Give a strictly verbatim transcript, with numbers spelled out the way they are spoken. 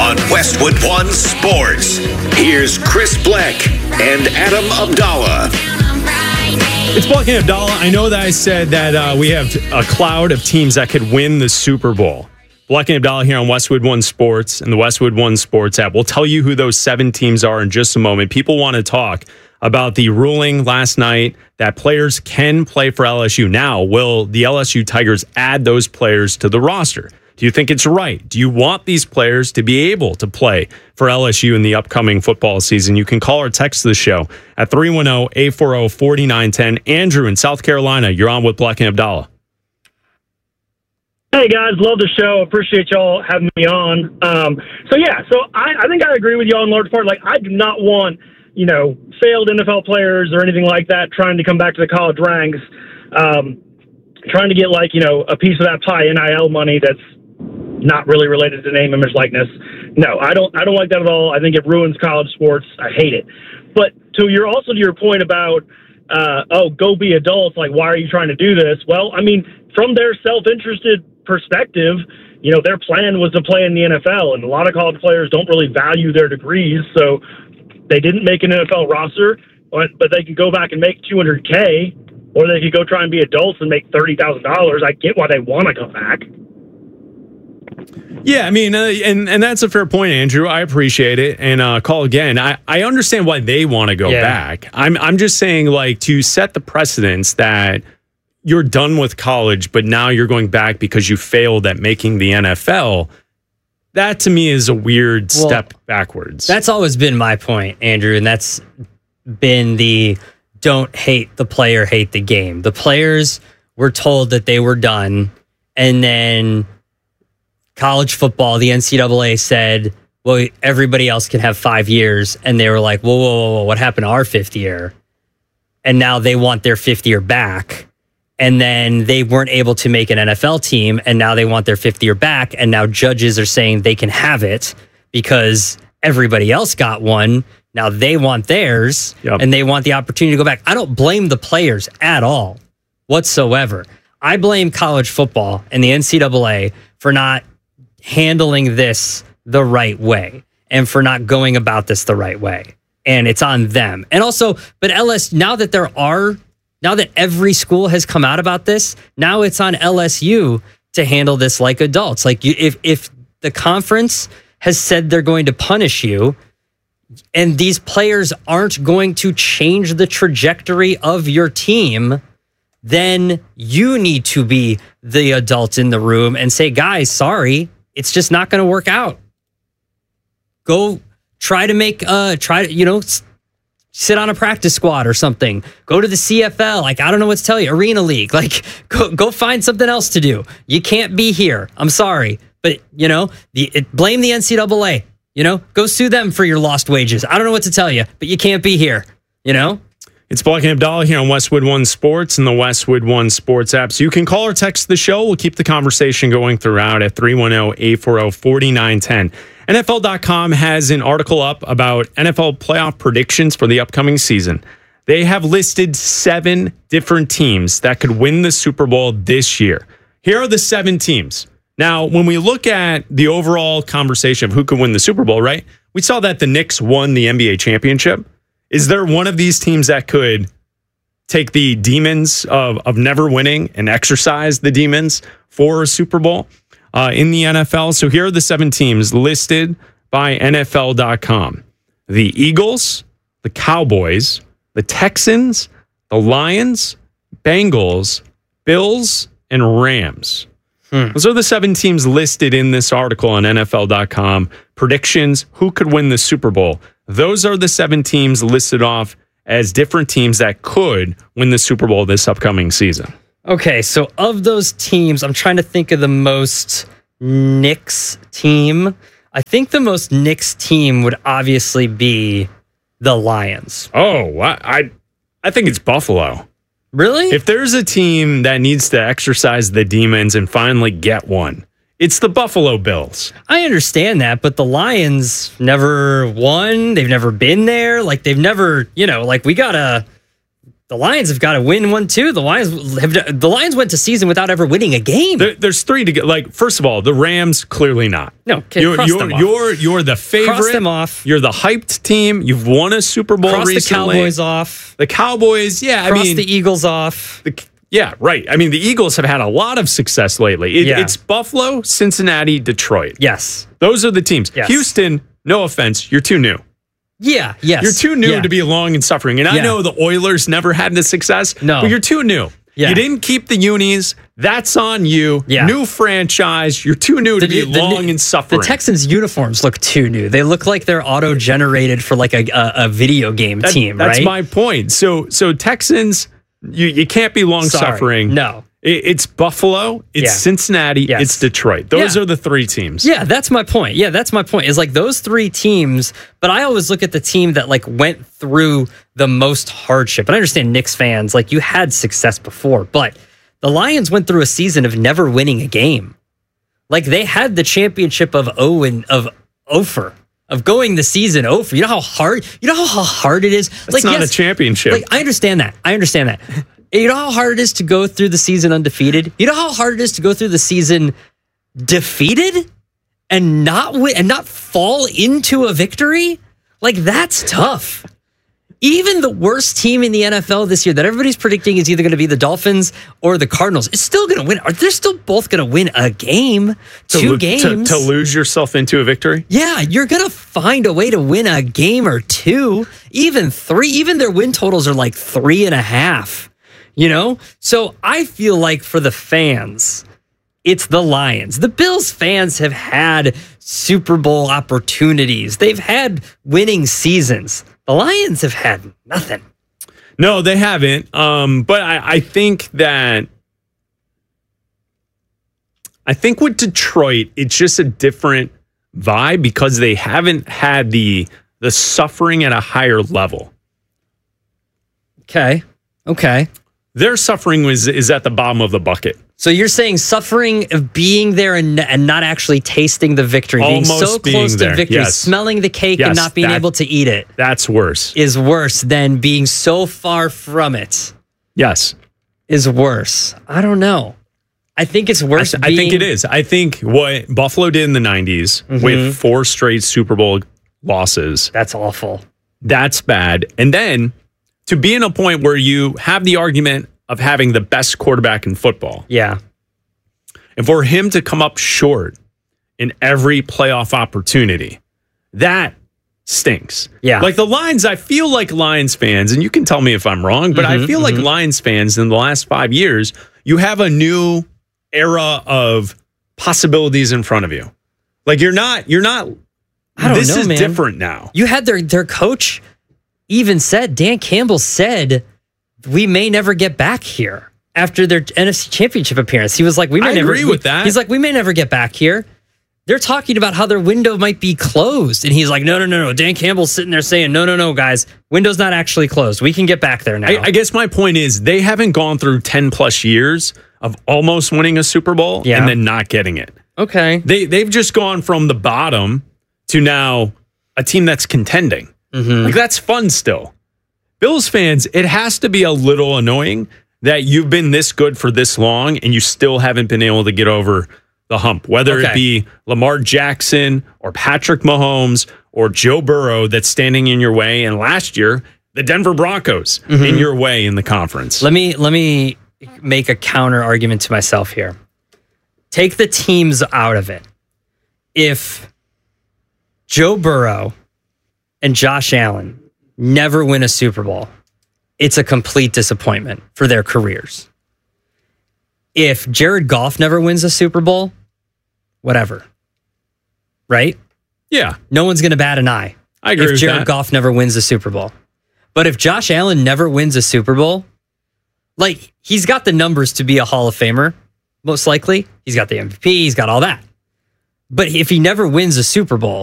on Westwood One Sports. Here's Chris Bleck and Adam Abdallah. It's Bleck and Abdallah. I know that I said that uh, we have a cloud of teams that could win the Super Bowl. Bleck and Abdallah here on Westwood One Sports and the Westwood One Sports app. We'll tell you who those seven teams are in just a moment. People want to talk about the ruling last night that players can play for L S U. Now, will the L S U Tigers add those players to the roster? Do you think it's right? Do you want these players to be able to play for L S U in the upcoming football season? You can call or text the show at three one zero, eight four zero, four nine one zero. Andrew in South Carolina, you're on with Bleck and Abdallah. Hey, guys. Love the show. Appreciate y'all having me on. Um, so, yeah, so I, I think I agree with y'all in large part. Like, I do not want, you know, failed N F L players or anything like that trying to come back to the college ranks, um, trying to get, like, you know, a piece of that pie N I L money that's not really related to name, image, likeness. No, I don't I don't like that at all. I think it ruins college sports. I hate it. But to your also to your point about, uh, oh, go be adults, like, why are you trying to do this? Well, I mean, from their self-interested perspective, you know, their plan was to play in the N F L, and a lot of college players don't really value their degrees, so they didn't make an N F L roster, but, but they can go back and make two hundred K, or they could go try and be adults and make thirty thousand dollars. I get why they want to come back. Yeah, I mean, uh, and, and that's a fair point, Andrew. I appreciate it. And uh, call again. I, I understand why they want to go yeah. back. I'm I'm just saying, like, to set the precedence that you're done with college, but now you're going back because you failed at making the N F L. That to me is a weird well, step backwards. That's always been my point, Andrew, and that's been the don't hate the player, hate the game. The players were told that they were done, and then college football, the N C double A said, well, everybody else can have five years. And they were like, whoa, whoa, whoa, whoa, what happened to our fifth year? And now they want their fifth year back. And then they weren't able to make an N F L team. And now they want their fifth year back. And now judges are saying they can have it because everybody else got one. Now they want theirs yep. and they want the opportunity to go back. I don't blame the players at all whatsoever. I blame college football and the N C double A for not handling this the right way and for not going about this the right way. And it's on them. And also, but L S, now that there are, now that every school has come out about this, now it's on L S U to handle this like adults. Like you, if, if the conference has said they're going to punish you and these players aren't going to change the trajectory of your team, then you need to be the adult in the room and say, guys, sorry, it's just not going to work out. Go try to make, uh, try to, you know, s- sit on a practice squad or something. Go to the C F L. Like, I don't know what to tell you. Arena League. Like, go, go find something else to do. You can't be here. I'm sorry. But, you know, the, it, blame the N C double A. You know, go sue them for your lost wages. I don't know what to tell you, but you can't be here, you know? It's Bleck and Abdallah here on Westwood One Sports and the Westwood One Sports app. So you can call or text the show. We'll keep the conversation going throughout at three one zero, eight four zero, four nine one zero. N F L dot com has an article up about N F L playoff predictions for the upcoming season. They have listed seven different teams that could win the Super Bowl this year. Here are the seven teams. Now, when we look at the overall conversation of who could win the Super Bowl, right? We saw that the Knicks won the N B A championship. Is there one of these teams that could take the demons of, of never winning and exercise the demons for a Super Bowl uh, in the N F L? So here are the seven teams listed by N F L dot com. The Eagles, the Cowboys, the Texans, the Lions, Bengals, Bills, and Rams. Hmm. Those are the seven teams listed in this article on N F L dot com. Predictions, who could win the Super Bowl? Those are the seven teams listed off as different teams that could win the Super Bowl this upcoming season. Okay, so of those teams, I'm trying to think of the most Knicks team. I think the most Knicks team would obviously be the Lions. Oh, I I, I think it's Buffalo. Really? If there's a team that needs to exercise the demons and finally get one, it's the Buffalo Bills. I understand that, but the Lions never won. They've never been there. Like, they've never, you know, like, we gotta, the Lions have got to win one too. The Lions have the Lions went to season without ever winning a game. There, there's three to get. Like, first of all, the Rams clearly not. No, okay, you're cross you're, them off. you're you're the favorite. Cross them off. You're the hyped team. You've won a Super Bowl Cross recently. the Cowboys off. The Cowboys, yeah. Cross I mean, the Eagles off. the, yeah, right. I mean, the Eagles have had a lot of success lately. It, Yeah. It's Buffalo, Cincinnati, Detroit. Yes. Those are the teams. Yes. Houston, no offense, you're too new. Yeah. Yes. You're too new Yeah. to be long and suffering. And I Yeah. know the Oilers never had the success, No. but you're too new. Yeah. You didn't keep the unis. That's on you. Yeah. New franchise. You're too new to be the- long and suffering. The Texans' uniforms look too new. They look like they're auto-generated for like a, a, a video game That- team, That's right? my point. So, so Texans, you, you can't be long Sorry. suffering. No. It- It's Buffalo, it's Yeah. Cincinnati, Yes. it's Detroit. Those Yeah. are the three teams. Yeah, that's my point. Yeah, that's my point. Is like those three teams, but I always look at the team that like went through the most hardship. And I understand Knicks fans, like you had success before, but the Lions went through a season of never winning a game. Like they had the championship of Owen of Ofer. Of going the season over. You know how hard you know how hard it is? It's like not yes, a championship. Like I understand that. I understand that. You know how hard it is to go through the season undefeated? You know how hard it is to go through the season defeated and not win and not fall into a victory? Like that's tough. Even the worst team in the N F L this year that everybody's predicting is either going to be the Dolphins or the Cardinals is still going to win. Are they're still both going to win a game, To two lo- games? To, to lose yourself into a victory? Yeah, you're going to find a way to win a game or two, even three. Even their win totals are like three and a half, you know? So I feel like for the fans, it's the Lions. The Bills fans have had Super Bowl opportunities, they've had winning seasons. The Lions have had nothing. No, they haven't. Um, but I, I think that I think with Detroit, it's just a different vibe because they haven't had the the suffering at a higher level. Okay. Okay. Their suffering was is at the bottom of the bucket. So you're saying suffering of being there and, and not actually tasting the victory, being so Almost being close to there, victory, yes. smelling the cake Yes, and not being that- able to eat it That's worse. is worse than being so far from it Yes. is worse. I don't know. I think it's I, worse. th- I think it is. I think what Buffalo did in the nineties Mm-hmm. with four straight Super Bowl losses, That's awful. that's bad. And then to be in a point where you have the argument of having the best quarterback in football, Yeah. and for him to come up short in every playoff opportunity, that stinks. Yeah. Like the Lions, I feel like Lions fans, and you can tell me if I'm wrong, but Mm-hmm, I feel like Lions fans in the last five years, you have a new era of possibilities in front of you. Like you're not, you're not, I don't this know, is man. different now. You had their their coach even said, Dan Campbell said, we may never get back here after their N F C Championship appearance. He was like, we may I never agree with that. He's like, we may never get back here. They're talking about how their window might be closed. And he's like, no, no, no, no. Dan Campbell's sitting there saying, no, no, no, guys, window's not actually closed. We can get back there now. I, I guess my point is they haven't gone through ten plus years of almost winning a Super Bowl Yeah. and then not getting it. okay. They they've just gone from the bottom to now a team that's contending. Mm-hmm. Like that's fun still. Bills fans, it has to be a little annoying that you've been this good for this long and you still haven't been able to get over the hump. Whether Okay. it be Lamar Jackson or Patrick Mahomes or Joe Burrow that's standing in your way, and last year the Denver Broncos in your way in the conference. Let me let me make a counter argument to myself here. Take the teams out of it. If Joe Burrow and Josh Allen never win a Super Bowl, it's a complete disappointment for their careers. If Jared Goff never wins a Super Bowl, whatever. Right? Yeah, No one's going to bat an eye I agree if with Jared that. Goff never wins a Super Bowl. But if Josh Allen never wins a Super Bowl, like he's got the numbers to be a Hall of Famer, most likely. He's got the M V P, he's got all that. But if he never wins a Super Bowl,